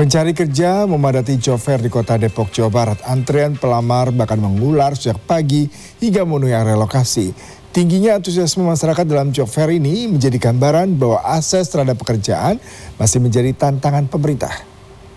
Pencari kerja memadati job fair di kota Depok, Jawa Barat. Antrean pelamar bahkan mengular sejak pagi hingga memenuhi area lokasi. Tingginya antusiasme masyarakat dalam job fair ini menjadi gambaran bahwa akses terhadap pekerjaan masih menjadi tantangan pemerintah.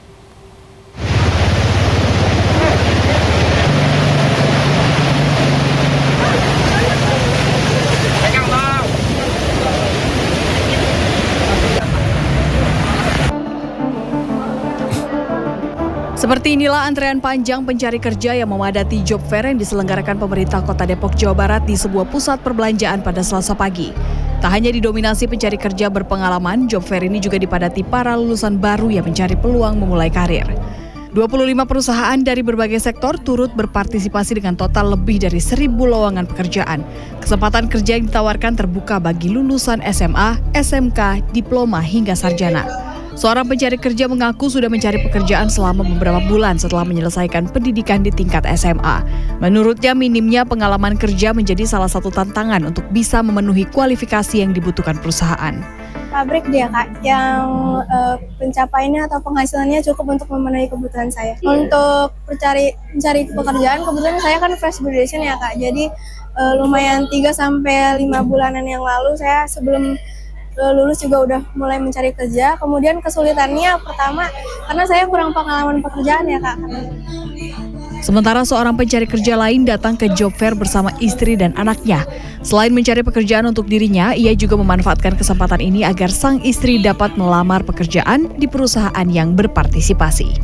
Seperti inilah antrean panjang pencari kerja yang memadati job fair yang diselenggarakan pemerintah Kota Depok, Jawa Barat di sebuah pusat perbelanjaan pada Selasa pagi. Tak hanya didominasi pencari kerja berpengalaman, job fair ini juga dipadati para lulusan baru yang mencari peluang memulai karir. 25 perusahaan dari berbagai sektor turut berpartisipasi dengan total lebih dari 1.000 lowongan pekerjaan. Kesempatan kerja yang ditawarkan terbuka bagi lulusan SMA, SMK, diploma hingga sarjana. Seorang pencari kerja mengaku sudah mencari pekerjaan selama beberapa bulan setelah menyelesaikan pendidikan di tingkat SMA. Menurutnya, minimnya pengalaman kerja menjadi salah satu tantangan untuk bisa memenuhi kualifikasi yang dibutuhkan perusahaan. Pabrik dia Kak, yang pencapaiannya atau penghasilannya cukup untuk memenuhi kebutuhan saya. Untuk mencari pekerjaan, kebetulan saya kan fresh graduation ya Kak, jadi lumayan 3-5 bulanan yang lalu saya sebelum lulus juga udah mulai mencari kerja. Kemudian kesulitannya pertama karena saya kurang pengalaman pekerjaan ya Kak. Sementara seorang pencari kerja lain datang ke job fair bersama istri dan anaknya. Selain mencari pekerjaan untuk dirinya, ia juga memanfaatkan kesempatan ini agar sang istri dapat melamar pekerjaan di perusahaan yang berpartisipasi.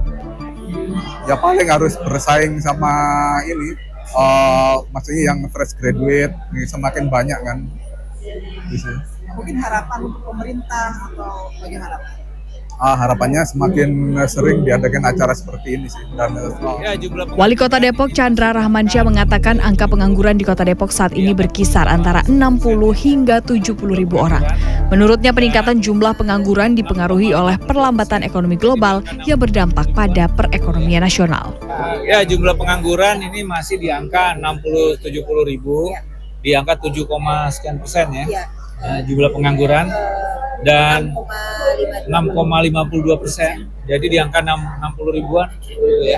Ya paling harus bersaing sama ini, maksudnya yang fresh graduate, semakin banyak kan. Mungkin harapan untuk pemerintah atau bagaimana? Harapannya semakin sering diadakan acara seperti ini sih. Wali Kota Depok Chandra Rahmansyah mengatakan angka pengangguran di Kota Depok saat ini berkisar antara 60 hingga 70 ribu orang. Menurutnya peningkatan jumlah pengangguran dipengaruhi oleh perlambatan ekonomi global yang berdampak pada perekonomian nasional. Ya, jumlah pengangguran ini masih di angka 60-70 ribu, di angka 7, sekian persen ya. Jumlah pengangguran dan 6,52%, jadi di angka 60 ribuan ya.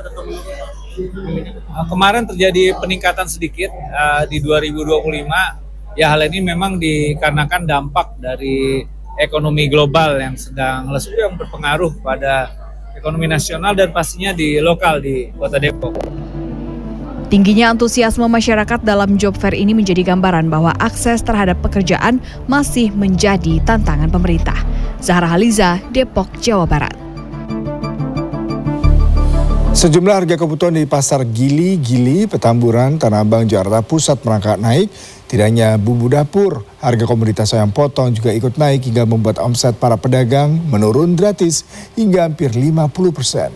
Kemarin terjadi peningkatan sedikit di 2025. Ya, hal ini memang dikarenakan dampak dari ekonomi global yang sedang lesu yang berpengaruh pada ekonomi nasional dan pastinya di lokal di Kota Depok. Tingginya antusiasme masyarakat dalam job fair ini menjadi gambaran bahwa akses terhadap pekerjaan masih menjadi tantangan pemerintah. Zahra Haliza, Depok, Jawa Barat. Sejumlah harga kebutuhan di pasar Gili, Petamburan, Tanah Abang, Jakarta Pusat merangkak naik. Tidak hanya bumbu dapur, harga komoditas ayam potong juga ikut naik hingga membuat omset para pedagang menurun gratis hingga hampir 50%.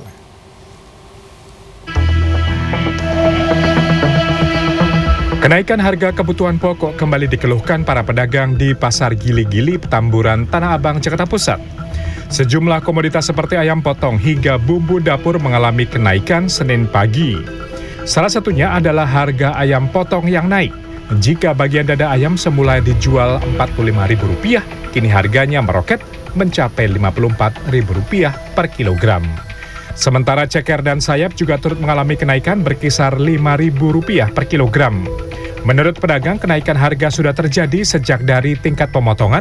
Kenaikan harga kebutuhan pokok kembali dikeluhkan para pedagang di Pasar Gili, Petamburan, Tanah Abang, Jakarta Pusat. Sejumlah komoditas seperti ayam potong hingga bumbu dapur mengalami kenaikan Senin pagi. Salah satunya adalah harga ayam potong yang naik. Jika bagian dada ayam semula dijual Rp45.000, kini harganya meroket mencapai Rp54.000 per kilogram. Sementara ceker dan sayap juga turut mengalami kenaikan berkisar Rp5.000 per kilogram. Menurut pedagang, kenaikan harga sudah terjadi sejak dari tingkat pemotongan